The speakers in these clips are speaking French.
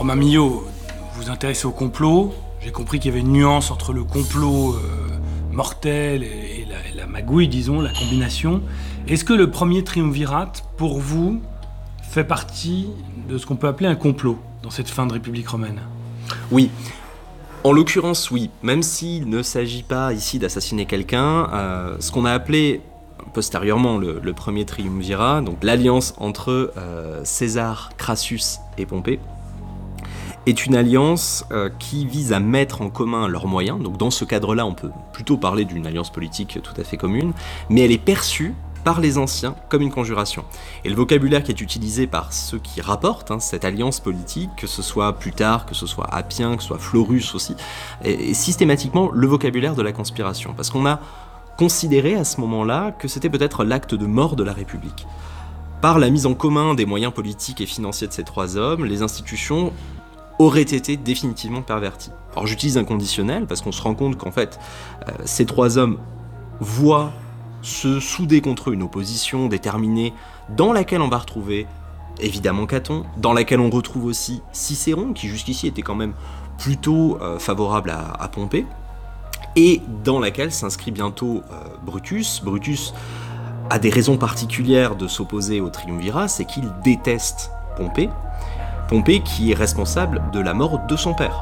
Millot, vous vous intéressez au complot. J'ai compris qu'il y avait une nuance entre le complot mortel et la magouille, disons, la combination. Est-ce que le premier triumvirat, pour vous, fait partie de ce qu'on peut appeler un complot dans cette fin de République romaine ? Oui. En l'occurrence, oui. Même s'il ne s'agit pas ici d'assassiner quelqu'un, ce qu'on a appelé postérieurement le premier triumvirat, donc l'alliance entre César, Crassus et Pompée, est une alliance qui vise à mettre en commun leurs moyens. Donc dans ce cadre-là, on peut plutôt parler d'une alliance politique tout à fait commune, mais elle est perçue par les anciens comme une conjuration. Et le vocabulaire qui est utilisé par ceux qui rapportent cette alliance politique, que ce soit Plutarque, que ce soit Appien, que ce soit Florus aussi, est systématiquement le vocabulaire de la conspiration. Parce qu'on a considéré à ce moment-là que c'était peut-être l'acte de mort de la République. Par la mise en commun des moyens politiques et financiers de ces trois hommes, les institutions auraient été définitivement perverties. Alors j'utilise un conditionnel parce qu'on se rend compte qu'en fait, ces trois hommes voient se souder contre eux une opposition déterminée dans laquelle on va retrouver évidemment Caton, dans laquelle on retrouve aussi Cicéron, qui jusqu'ici était quand même plutôt favorable à Pompée, et dans laquelle s'inscrit bientôt Brutus. Brutus a des raisons particulières de s'opposer au triumvirat, c'est qu'il déteste Pompée, Pompée qui est responsable de la mort de son père.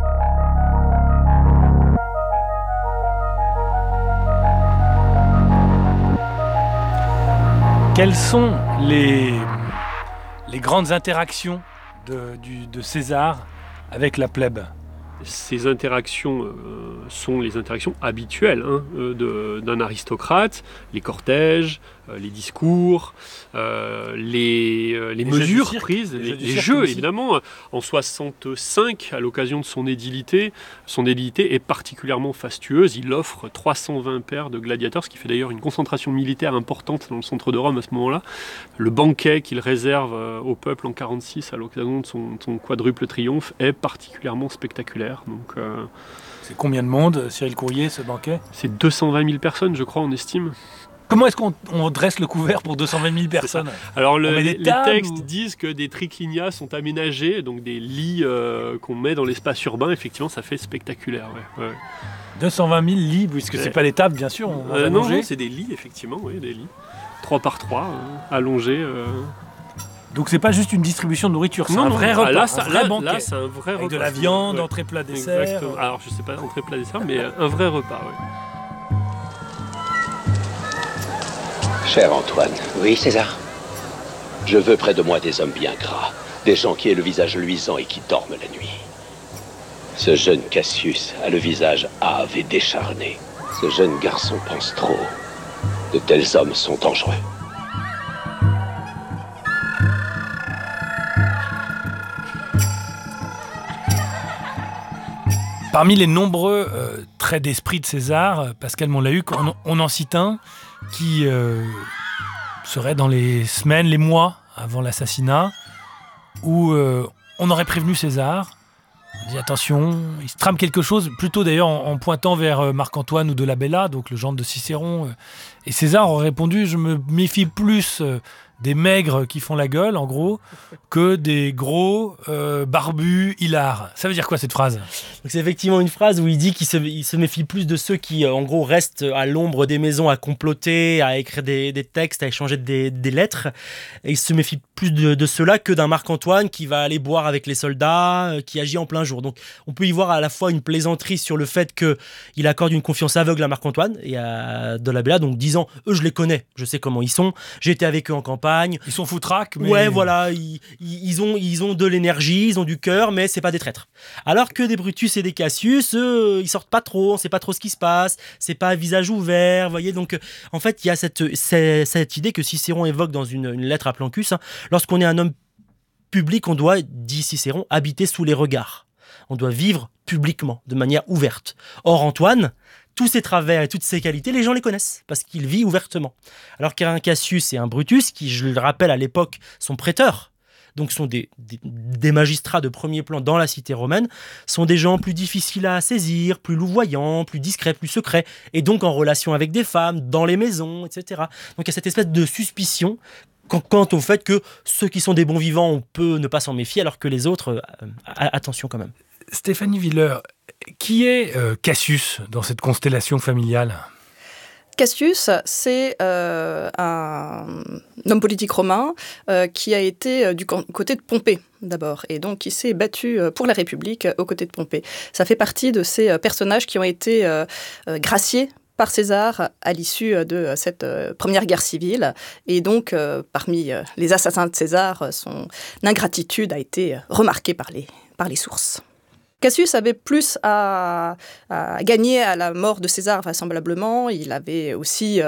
Quelles sont les grandes interactions de César avec la plèbe ? Ces interactions sont les interactions habituelles d'un aristocrate, les cortèges, les discours, les mesures prises, les jeux évidemment. En 65, à l'occasion de son édilité est particulièrement fastueuse. Il offre 320 paires de gladiateurs, ce qui fait d'ailleurs une concentration militaire importante dans le centre de Rome à ce moment-là. Le banquet qu'il réserve au peuple en 46 à l'occasion de son quadruple triomphe est particulièrement spectaculaire. Donc, c'est combien de monde, Cyril Courrier, ce banquet ? C'est 220 000 personnes, je crois, on estime. Comment est-ce qu'on dresse le couvert pour 220 000 personnes ? Alors les textes disent que des triclinias sont aménagés, donc des lits qu'on met dans l'espace urbain. Effectivement, ça fait spectaculaire. Ouais. 220 000 lits, puisque c'est pas des tables, bien sûr. Non, c'est des lits, effectivement, oui, des lits. 3 par 3, allongés. Donc c'est pas juste une distribution de nourriture, c'est un vrai repas, là, un vrai banquet. Là, c'est un vrai repas. Avec de la viande, entrée, plat, dessert. Exactement. Alors je sais pas, entrée, plat, dessert, mais un vrai repas, oui. Cher Antoine. Oui, César. Je veux près de moi des hommes bien gras, des gens qui aient le visage luisant et qui dorment la nuit. Ce jeune Cassius a le visage hâve et décharné. Ce jeune garçon pense trop. De tels hommes sont dangereux. Parmi les nombreux traits d'esprit de César, Pascal Monlahuc, on en cite un qui serait dans les semaines, les mois avant l'assassinat, où on aurait prévenu César, on dit attention, il se trame quelque chose, plutôt d'ailleurs en pointant vers Marc-Antoine ou de la Bella, donc le gendre de Cicéron, et César aurait répondu, je me méfie plus des maigres qui font la gueule, en gros, que des gros barbus hilars. Ça veut dire quoi cette phrase ? Donc c'est effectivement une phrase où il dit qu'il se méfie plus de ceux qui, en gros, restent à l'ombre des maisons à comploter, à écrire des textes, à échanger des lettres. Et il se méfie plus de ceux-là que d'un Marc-Antoine qui va aller boire avec les soldats, qui agit en plein jour. Donc on peut y voir à la fois une plaisanterie sur le fait qu'il accorde une confiance aveugle à Marc-Antoine et à de la Bella, donc disant « eux je les connais, je sais comment ils sont, j'ai été avec eux en campagne ». Ils sont foutraques, mais... Ouais, voilà, ils ont de l'énergie, ils ont du cœur, mais c'est pas des traîtres. Alors que des Brutus et des Cassius, eux, ils sortent pas trop, on sait pas trop ce qui se passe, c'est pas à visage ouvert, vous voyez. Donc, en fait, il y a cette idée que Cicéron évoque dans une lettre à Plancus. Lorsqu'on est un homme public, on doit, dit Cicéron, habiter sous les regards. On doit vivre publiquement, de manière ouverte. Or, Antoine, tous ses travers et toutes ses qualités, les gens les connaissent, parce qu'il vit ouvertement. Alors qu'un Cassius et un Brutus, qui, je le rappelle, à l'époque, sont prêteurs, donc sont des magistrats de premier plan dans la cité romaine, sont des gens plus difficiles à saisir, plus louvoyants, plus discrets, plus secrets, et donc en relation avec des femmes, dans les maisons, etc. Donc il y a cette espèce de suspicion quant au fait que ceux qui sont des bons vivants, on peut ne pas s'en méfier, alors que les autres, attention quand même. Stéphanie Villeur, qui est Cassius dans cette constellation familiale ? Cassius, c'est un homme politique romain qui a été du côté de Pompée d'abord, et donc qui s'est battu pour la République aux côtés de Pompée. Ça fait partie de ces personnages qui ont été graciés par César à l'issue de cette première guerre civile. Et donc, parmi les assassins de César, son ingratitude a été remarquée par les sources. Cassius avait plus à gagner à la mort de César, vraisemblablement. Il avait aussi